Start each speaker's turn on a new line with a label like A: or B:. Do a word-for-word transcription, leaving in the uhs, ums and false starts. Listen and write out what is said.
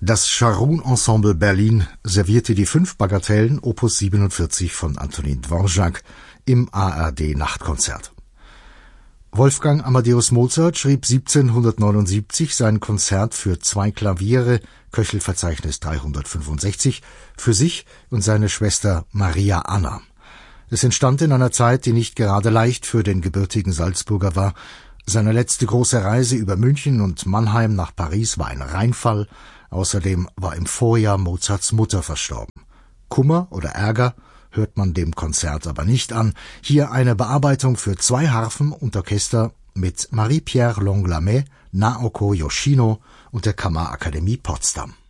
A: Das Scharun-Ensemble Berlin servierte die fünf Bagatellen Opus siebenundvierzig von Antonin Dvorak im A R D-Nachtkonzert. Wolfgang Amadeus Mozart schrieb siebzehnhundertneunundsiebzig sein Konzert für zwei Klaviere, Köchelverzeichnis dreihundertfünfundsechzig, für sich und seine Schwester Maria Anna. Es entstand in einer Zeit, die nicht gerade leicht für den gebürtigen Salzburger war. Seine letzte große Reise über München und Mannheim nach Paris war ein Reinfall. Außerdem war im Vorjahr Mozarts Mutter verstorben. Kummer oder Ärger hört man dem Konzert aber nicht an. Hier eine Bearbeitung für zwei Harfen und Orchester mit Marie-Pierre Longlamet, Naoko Yoshino und der Kammerakademie Potsdam.